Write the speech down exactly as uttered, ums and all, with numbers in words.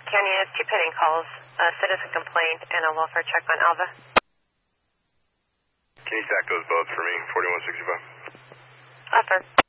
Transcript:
County has two pending calls, a citizen complaint and a welfare check on Alva. Can you stack those both for me, forty-one sixty-five? Offer.